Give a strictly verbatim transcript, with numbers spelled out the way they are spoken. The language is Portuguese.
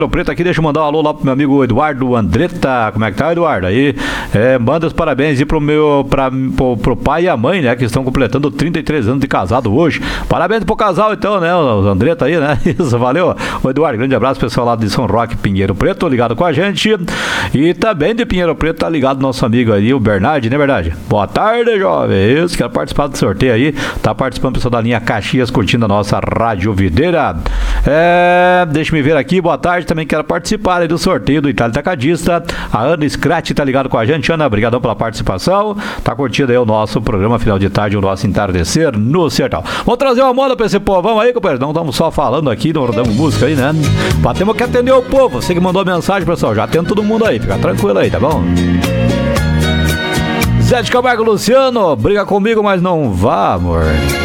Preto aqui, deixa eu mandar um alô lá pro meu amigo Eduardo Andretta. Como é que tá, Eduardo? Aí, é, manda os parabéns aí pro meu, pra, pro, pro pai e a mãe, né, que estão completando trinta e três anos de casado hoje. Parabéns pro casal, então, né, o Andretta aí, né? Isso, valeu. O Eduardo, grande abraço, pessoal lá de São Roque, Pinheiro Preto, ligado com a gente. E também de Pinheiro Preto tá ligado nosso amigo aí, o Bernardo, né, Bernardo? Boa tarde, jovem. Isso, quero participar do sorteio aí. Tá participando o pessoal da linha Caxias, curtindo a nossa Rádio Videira. É, deixa me ver aqui, boa tarde. Também quero participar aí do sorteio do Itália Tacadista. A Ana Scratch tá ligado com a gente. Ana, obrigadão pela participação. Tá curtindo aí o nosso programa final de tarde, o nosso entardecer no sertão. Vamos trazer uma moda pra esse povão aí, companheiro. Não estamos só falando aqui, não rodamos música aí, né? Mas temos que atender o povo. Você que mandou mensagem, pessoal, já atende todo mundo aí. Fica tranquilo aí, tá bom? Zé de Camargo Luciano, briga comigo, mas não vá, amor.